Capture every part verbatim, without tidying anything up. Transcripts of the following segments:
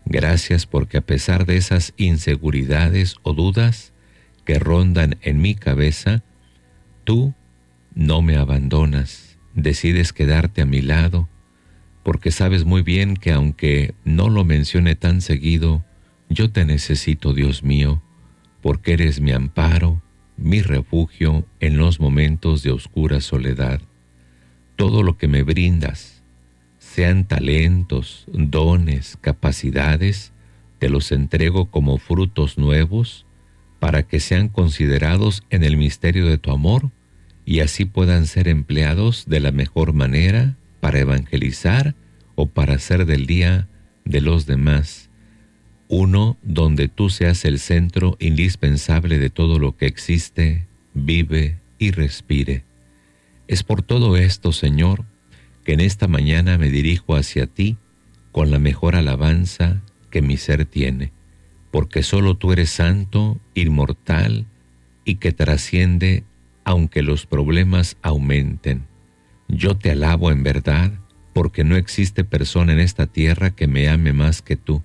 Gracias porque a pesar de esas inseguridades o dudas que rondan en mi cabeza, tú no me abandonas, decides quedarte a mi lado, porque sabes muy bien que aunque no lo mencione tan seguido, yo te necesito, Dios mío, porque eres mi amparo, mi refugio en los momentos de oscura soledad. Todo lo que me brindas, sean talentos, dones, capacidades, te los entrego como frutos nuevos para que sean considerados en el misterio de tu amor y así puedan ser empleados de la mejor manera para evangelizar o para hacer del día de los demás uno donde tú seas el centro indispensable de todo lo que existe, vive y respire. Es por todo esto, Señor, que en esta mañana me dirijo hacia ti con la mejor alabanza que mi ser tiene, porque solo tú eres santo, inmortal y que trasciende aunque los problemas aumenten. Yo te alabo en verdad, porque no existe persona en esta tierra que me ame más que tú,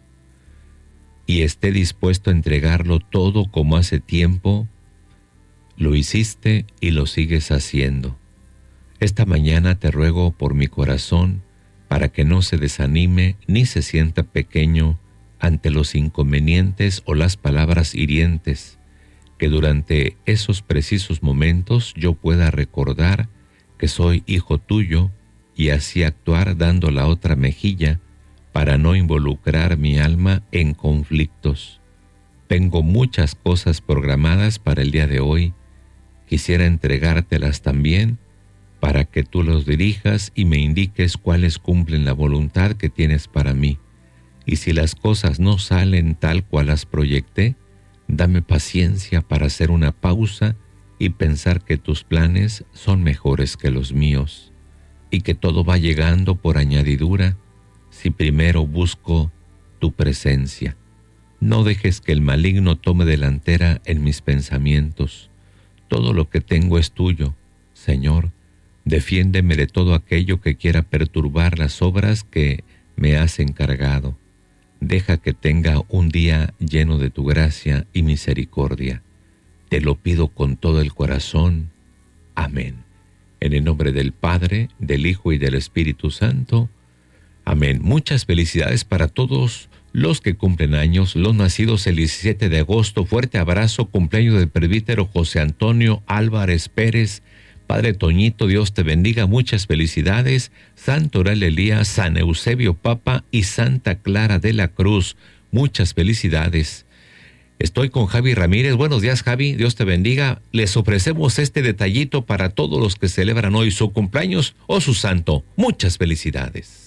y esté dispuesto a entregarlo todo como hace tiempo lo hiciste y lo sigues haciendo. Esta mañana te ruego por mi corazón para que no se desanime ni se sienta pequeño ante los inconvenientes o las palabras hirientes, que durante esos precisos momentos yo pueda recordar que soy hijo tuyo y así actuar dando la otra mejilla para no involucrar mi alma en conflictos. Tengo muchas cosas programadas para el día de hoy. Quisiera entregártelas también para que tú los dirijas y me indiques cuáles cumplen la voluntad que tienes para mí. Y si las cosas no salen tal cual las proyecté, dame paciencia para hacer una pausa y pensar que tus planes son mejores que los míos y que todo va llegando por añadidura si primero busco tu presencia. No dejes que el maligno tome delantera en mis pensamientos. Todo lo que tengo es tuyo, Señor. Defiéndeme de todo aquello que quiera perturbar las obras que me has encargado. Deja que tenga un día lleno de tu gracia y misericordia. Te lo pido con todo el corazón. Amén. En el nombre del Padre, del Hijo y del Espíritu Santo. Amén. Muchas felicidades para todos los que cumplen años, los nacidos el diecisiete de agosto. Fuerte abrazo, cumpleaños del presbítero José Antonio Álvarez Pérez. Padre Toñito, Dios te bendiga, muchas felicidades. Santo Oral Elías, San Eusebio Papa y Santa Clara de la Cruz, muchas felicidades. Estoy con Javi Ramírez. Buenos días, Javi, Dios te bendiga. Les ofrecemos este detallito para todos los que celebran hoy su cumpleaños o su santo. Muchas felicidades.